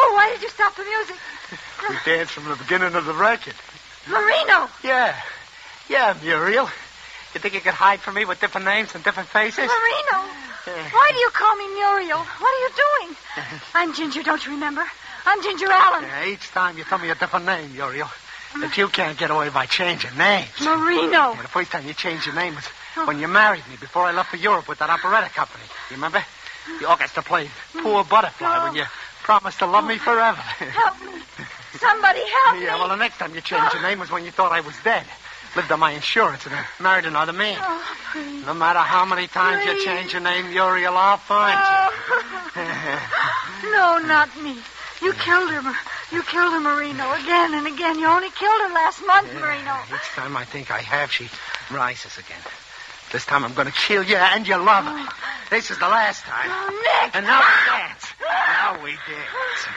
Oh, why did you stop the music? We danced from the beginning of the record. Marino! Yeah, Muriel. You think you could hide from me with different names and different faces? Marino! Why do you call me Muriel? What are you doing? I'm Ginger, don't you remember? I'm Ginger Allen. Each time you tell me a different name, Muriel. But you can't get away by changing names. Marino! The first time you changed your name was when you married me before I left for Europe with that operetta company. You remember? The orchestra played Poor Butterfly when you promised to love me forever. Help me. Somebody help me. Yeah, well, the next time you changed your name was when you thought I was dead. Lived on my insurance and married another man. Oh, please. No matter how many times you change your name, Muriel, I'll find you. No, not me. You killed her. You killed her, Marino, again and again. You only killed her last month, Marino. Each time I think I have, she rises again. This time I'm going to kill you and your lover. This is the last time. Oh, Nick! And now we dance. Now we dance.